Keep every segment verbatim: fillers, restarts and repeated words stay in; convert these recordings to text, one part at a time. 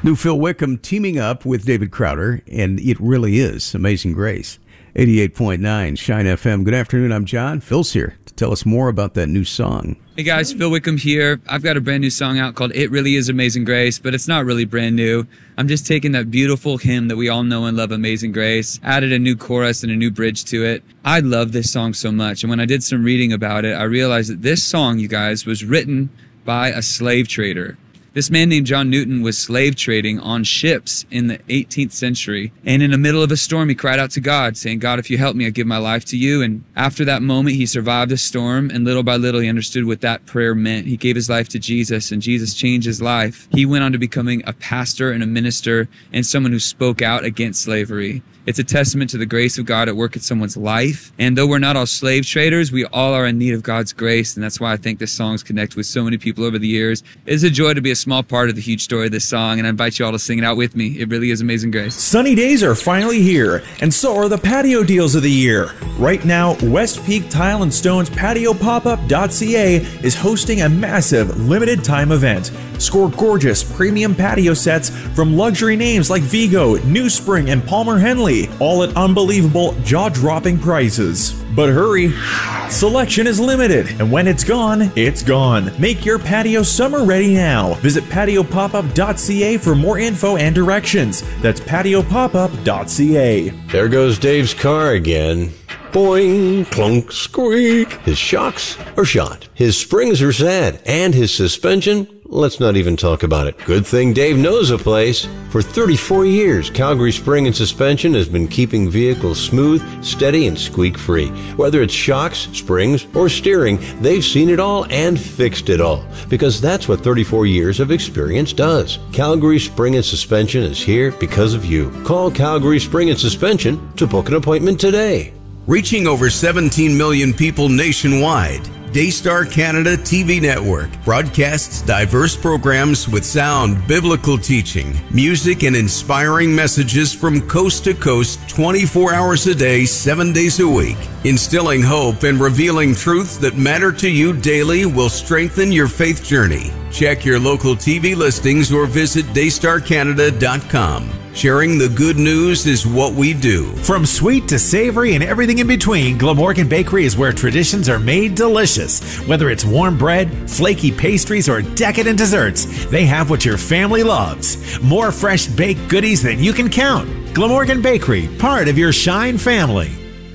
New Phil Wickham teaming up with David Crowder, and it really is Amazing Grace. eighty-eight point nine Shine F M. Good afternoon, I'm John. Phil's here to tell us more about that new song. Hey guys, Phil Wickham here. I've got a brand new song out called It Really Is Amazing Grace, but it's not really brand new. I'm just taking that beautiful hymn that we all know and love, Amazing Grace, added a new chorus and a new bridge to it. I love this song so much, and when I did some reading about it, I realized that this song, you guys, was written by a slave trader. This man named John Newton was slave trading on ships in the eighteenth century. And in the middle of a storm, he cried out to God, saying, God, if you help me, I give my life to you. And after that moment, he survived a storm. And little by little, he understood what that prayer meant. He gave his life to Jesus, and Jesus changed his life. He went on to becoming a pastor and a minister and someone who spoke out against slavery. It's a testament to the grace of God at work in someone's life. And though we're not all slave traders, we all are in need of God's grace. And that's why I think this song's connected with so many people over the years. It's a joy to be a small part of the huge story of this song. And I invite you all to sing it out with me. It really is Amazing Grace. Sunny days are finally here, and so are the patio deals of the year. Right now, West Peak Tile and Stone's patio pop up dot c a is hosting a massive limited time event. Score gorgeous premium patio sets from luxury names like Vigo, New Spring, and Palmer Henley, all at unbelievable, jaw-dropping prices. But hurry, selection is limited, and when it's gone, it's gone. Make your patio summer ready now. Visit patio pop up dot c a for more info and directions. That's patio pop up dot c a. There goes Dave's car again. Boing, clunk, squeak. His shocks are shot. His springs are sad. And his suspension, let's not even talk about it. Good thing Dave knows a place. For thirty-four years, Calgary Spring and Suspension has been keeping vehicles smooth, steady, and squeak-free. Whether it's shocks, springs, or steering, they've seen it all and fixed it all. Because that's what thirty-four years of experience does. Calgary Spring and Suspension is here because of you. Call Calgary Spring and Suspension to book an appointment today. Reaching over seventeen million people nationwide, Daystar Canada T V Network broadcasts diverse programs with sound biblical teaching, music, and inspiring messages from coast to coast twenty-four hours a day, seven days a week. Instilling hope and revealing truths that matter to you daily will strengthen your faith journey. Check your local T V listings or visit daystar canada dot com. Sharing the good news is what we do. From sweet to savory and everything in between, Glamorgan Bakery is where traditions are made delicious. Whether it's warm bread, flaky pastries, or decadent desserts, they have what your family loves. More fresh baked goodies than you can count. Glamorgan Bakery, part of your Shine family.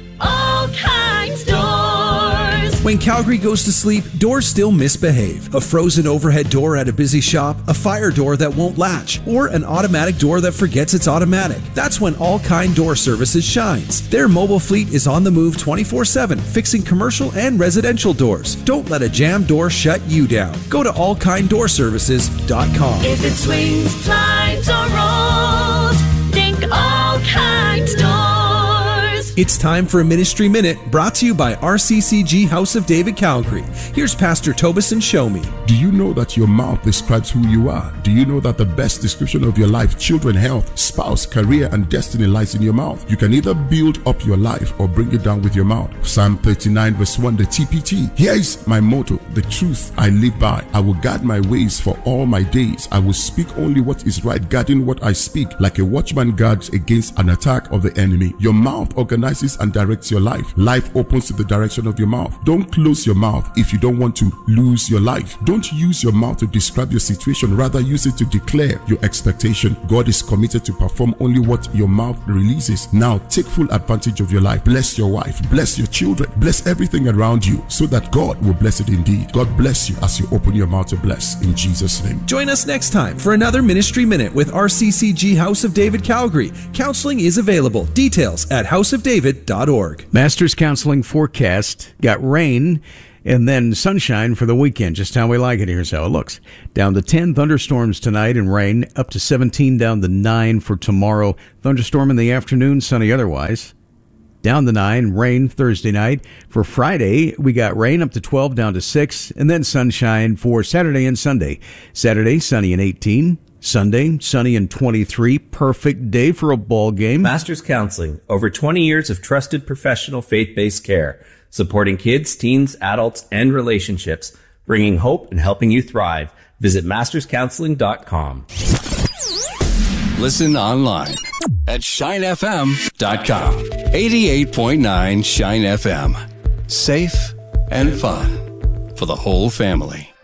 All Kinds Doors. When Calgary goes to sleep, doors still misbehave. A frozen overhead door at a busy shop, a fire door that won't latch, or an automatic door that forgets it's automatic. That's when All Kind Door Services shines. Their mobile fleet is on the move twenty-four seven, fixing commercial and residential doors. Don't let a jammed door shut you down. Go to all kind door services dot com. If it swings, slides, or rolls, think All Kinds Doors. It's time for a Ministry Minute, brought to you by R C C G House of David Calgary. Here's Pastor Tobison Show Me. Do you know that your mouth describes who you are? Do you know that the best description of your life, children, health, spouse, career, and destiny lies in your mouth? You can either build up your life or bring it down with your mouth. Psalm thirty-nine verse one, the T P T. Here is my motto, the truth I live by. I will guard my ways for all my days. I will speak only what is right, guarding what I speak, like a watchman guards against an attack of the enemy. Your mouth organizes and directs your life. Life opens to the direction of your mouth. Don't close your mouth if you don't want to lose your life. Don't use your mouth to describe your situation. Rather, use it to declare your expectation. God is committed to perform only what your mouth releases. Now, take full advantage of your life. Bless your wife. Bless your children. Bless everything around you so that God will bless it indeed. God bless you as you open your mouth to bless in Jesus' name. Join us next time for another Ministry Minute with R C C G House of David Calgary. Counseling is available. Details at house of david dot org. Masters Counseling forecast got rain and then sunshine for the weekend. Just how we like it. Here's how it looks. Down to ten thunderstorms tonight and rain. Up to seventeen, down to nine for tomorrow. Thunderstorm in the afternoon, sunny otherwise. Down to nine, rain Thursday night. For Friday, we got rain up to twelve, down to six, and then sunshine for Saturday and Sunday. Saturday, sunny and eighteen. Sunday, sunny and twenty-three. Perfect day for a ball game. Masters Counseling, over twenty years of trusted professional faith-based care, supporting kids, teens, adults, and relationships, bringing hope and helping you thrive. Visit masters counseling dot com. Listen online at shine f m dot com. eighty-eight point nine Shine F M. Safe and fun for the whole family.